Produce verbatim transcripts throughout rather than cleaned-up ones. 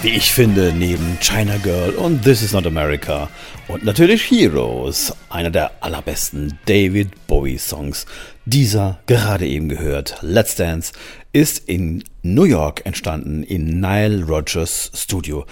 Wie ich finde, neben China Girl und This Is Not America und natürlich Heroes, einer der allerbesten David Bowie Songs. Dieser, gerade eben gehört, Let's Dance, ist in New York entstanden, in Nile Rodgers Studio.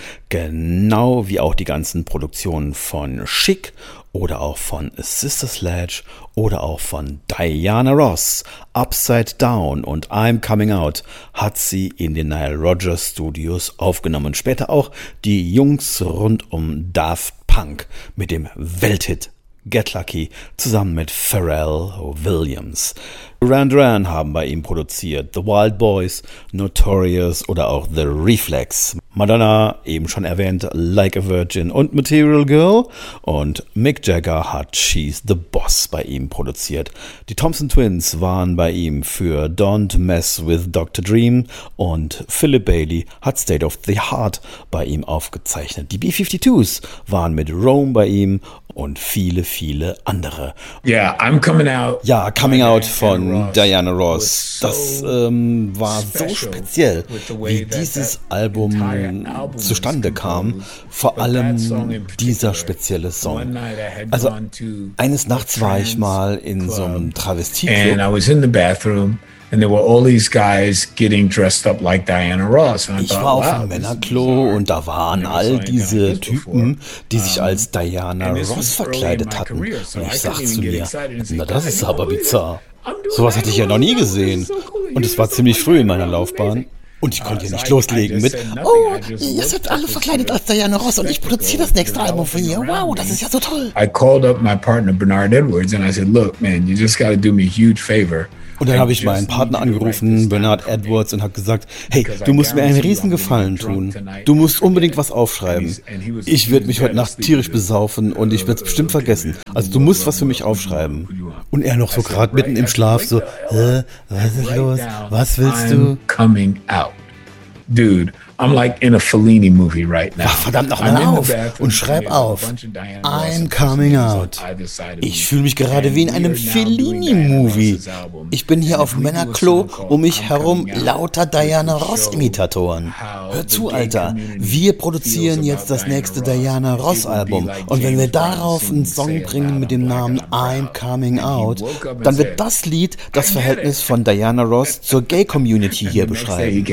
Genau wie auch die ganzen Produktionen von Chic oder auch von Sister Sledge oder auch von Diana Ross. Upside Down und I'm Coming Out hat sie in den Nile Rodgers Studios aufgenommen. Später auch die Jungs rund um Daft Punk mit dem Welthit Get Lucky zusammen mit Pharrell Williams. Duran Duran haben bei ihm produziert The Wild Boys, Notorious oder auch The Reflex. Madonna, eben schon erwähnt, Like a Virgin und Material Girl. Und Mick Jagger hat She's the Boss bei ihm produziert. Die Thompson Twins waren bei ihm für Don't Mess with Doctor Dream und Philip Bailey hat State of the Heart bei ihm aufgezeichnet. Die B fifty-twos waren mit Rome bei ihm und viele, viele andere. Yeah, I'm coming out. Ja, Coming Out von Diana Ross. Das ähm, war so speziell, wie dieses Album zustande kam. Vor allem dieser spezielle Song. Also eines Nachts war ich mal in so einem Travestieclub. And I was in the bathroom. And there were all these guys getting dressed up like Diana Ross. And I ich thought, war auf wow, dem Männerklo und da waren all diese Typen, die sich als Diana Ross verkleidet hatten. Und ich sagte zu mir, na das ist aber bizarr. Sowas hatte ich ja noch nie gesehen. Und es war ziemlich früh in meiner Laufbahn. Und ich konnte hier nicht loslegen mit, oh, ihr seid alle verkleidet als Diana Ross und ich produziere das nächste Album von ihr. Wow, das ist ja so toll. I called up my partner Bernard Edwards and I said, look, man, you just got to do me a huge favor. Und dann habe ich meinen Partner angerufen, Bernard Edwards, und habe gesagt, hey, du musst mir einen riesen Gefallen tun. Du musst unbedingt was aufschreiben. Ich werde mich heute Nacht tierisch besaufen und ich werde es bestimmt vergessen. Also du musst was für mich aufschreiben. Und er noch so gerade mitten im Schlaf so, hä, was ist los? Was willst du? Coming out. Dude, I'm like in a Fellini movie right now. Ach, verdammt nochmal auf und schreib auf. I'm coming out. Ich fühle mich gerade wie in einem Fellini-Movie. Ich bin hier auf Männerklo, um mich herum lauter Diana Ross-Imitatoren. Hör zu, Alter. Wir produzieren jetzt das nächste Diana Ross-Album. Und wenn wir darauf einen Song bringen mit dem Namen I'm Coming Out, dann wird das Lied das Verhältnis von Diana Ross zur Gay-Community hier beschreiben.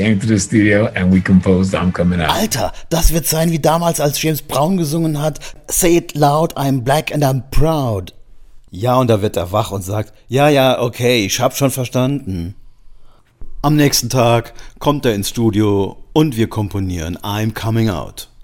Alter, das wird sein wie damals, als James Brown gesungen hat, Say it loud, I'm black and I'm proud. Ja, und da wird er wach und sagt, ja, ja, okay, ich hab schon verstanden. Am nächsten Tag kommt er ins Studio und wir komponieren I'm Coming Out.